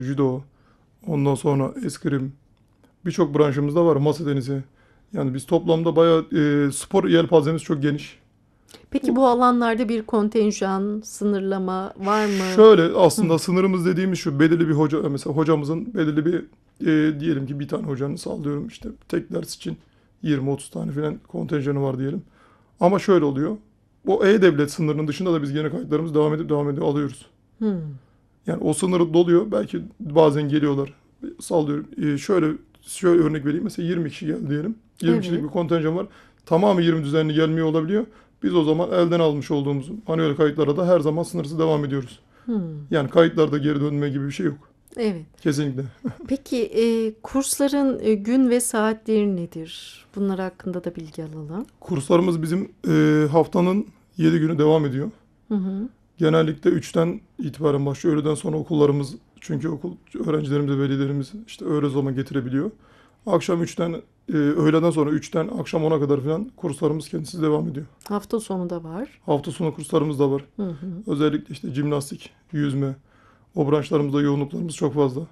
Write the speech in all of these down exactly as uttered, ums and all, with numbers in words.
judo, ondan sonra eskrim, birçok branşımızda var, masa tenisi. Yani biz toplamda bayağı e, spor yelpazemiz çok geniş. Peki bu alanlarda bir kontenjan, sınırlama var mı? Şöyle Hı, aslında sınırımız dediğimiz şu, belirli bir hoca, mesela hocamızın belirli bir e, diyelim ki bir tane hocanın sallıyorum işte tek ders için yirmi otuz tane falan kontenjanı var diyelim. Ama şöyle oluyor. Bu E-Devlet sınırının dışında da biz gene kayıtlarımız devam edip devam ediyor alıyoruz. hı, Yani o sınır doluyor. Belki bazen geliyorlar. Sallıyorum. E, şöyle şöyle örnek vereyim. Mesela yirmi kişi geldi diyelim. yirmi kişilik evet. bir kontenjan var. Tamamı yirmi düzenli gelmiyor olabiliyor. Biz o zaman elden almış olduğumuz manuel kayıtlara da her zaman sınırsız devam ediyoruz. Hı, Yani kayıtlarda geri dönme gibi bir şey yok. evet. Kesinlikle. Peki e, kursların e, gün ve saatleri nedir? Bunlar hakkında da bilgi alalım. Kurslarımız bizim e, haftanın yedi günü devam ediyor. Hı hı, Genellikle üçten itibaren başlıyor. Öğleden sonra okullarımız, çünkü okul öğrencilerimiz ve velilerimiz işte öğle zaman getirebiliyor. Akşam üçten, e, öğleden sonra üçten akşam ona kadar falan kurslarımız kendisi devam ediyor. hafta sonu da var. Hafta sonu kurslarımız da var. Hı hı. Özellikle işte jimnastik, yüzme, o branşlarımızda yoğunluklarımız çok fazla.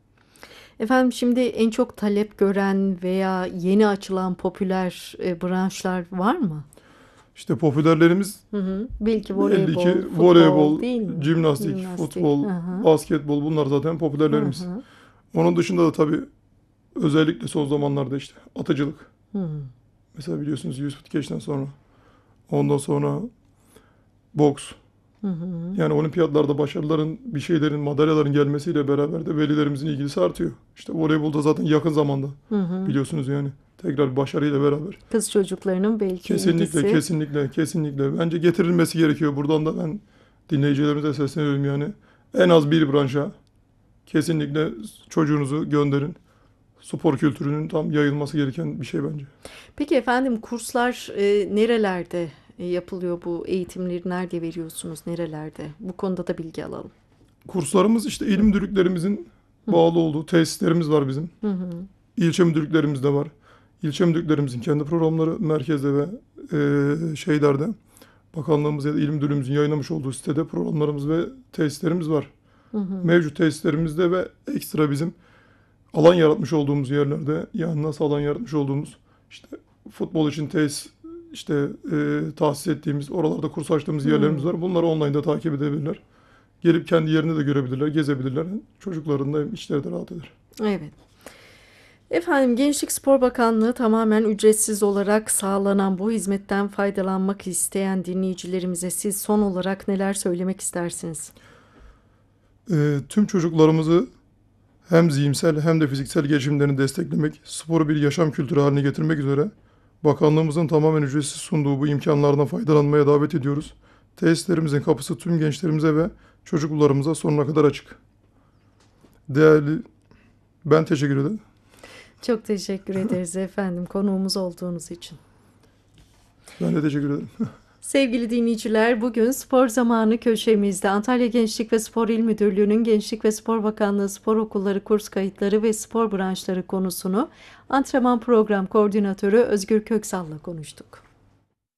Efendim şimdi en çok talep gören veya yeni açılan popüler e, branşlar var mı? İşte popülerlerimiz Hı hı. Belki belli ki voleybol, futbol voleybol, değil mi? jimnastik, Jimnastik. futbol, Hı hı. basketbol, bunlar zaten Hı popülerlerimiz. hı. Onun dışında da tabii özellikle son zamanlarda işte atıcılık. Hı Mesela biliyorsunuz yüz fut geçten sonra. Ondan sonra boks. hı. Hı. Yani olimpiyatlarda başarıların, bir şeylerin, madalyaların gelmesiyle beraber de velilerimizin ilgisi artıyor. İşte voleybolda zaten yakın zamanda Hı hı. biliyorsunuz yani tekrar bir başarıyla beraber. Kız çocuklarının belki Kesinlikle, ilgisi. kesinlikle, kesinlikle. Bence getirilmesi gerekiyor. Buradan da ben dinleyicilerimize sesleniyorum yani. En az bir branşa kesinlikle çocuğunuzu gönderin. Spor kültürünün tam yayılması gereken bir şey bence. Peki efendim kurslar e, nerelerde e, yapılıyor, bu eğitimleri nerede veriyorsunuz, nerelerde? Bu konuda da bilgi alalım. Kurslarımız işte il müdürlüklerimizin Hı bağlı olduğu tesislerimiz var bizim. hı. Hı. İlçe müdürlüklerimiz de var. İlçe müdürlüklerimizin kendi programları merkezde ve e, şeylerde, bakanlığımız ya da il müdürlüğümüzün yayınlamış olduğu sitede programlarımız ve tesislerimiz var. Hı hı. Mevcut tesislerimizde ve ekstra bizim alan yaratmış olduğumuz yerlerde, yani nasıl alan yaratmış olduğumuz işte futbol için tesis işte e, tahsis ettiğimiz, oralarda kurs açtığımız yerlerimiz Hı. var. Bunları online'da takip edebilirler. Gelip kendi yerini de görebilirler, gezebilirler. Çocukların da işleri de rahat eder. Evet. Efendim Gençlik Spor Bakanlığı tamamen ücretsiz olarak sağlanan bu hizmetten faydalanmak isteyen dinleyicilerimize siz son olarak neler söylemek istersiniz? E, tüm çocuklarımızı hem zihinsel hem de fiziksel gelişimlerini desteklemek, sporu bir yaşam kültürü haline getirmek üzere bakanlığımızın tamamen ücretsiz sunduğu bu imkanlardan faydalanmaya davet ediyoruz. Tesislerimizin kapısı tüm gençlerimize ve çocuklarımıza sonuna kadar açık. Değerli, ben teşekkür ederim. Çok teşekkür ederiz efendim konuğumuz olduğunuz için. Ben de teşekkür ederim. Sevgili dinleyiciler, bugün Spor Zamanı köşemizde Antalya Gençlik ve Spor İl Müdürlüğü'nün Gençlik ve Spor Bakanlığı Spor Okulları kurs kayıtları ve spor branşları konusunu antrenman program koordinatörü Özgür Köksal'la konuştuk.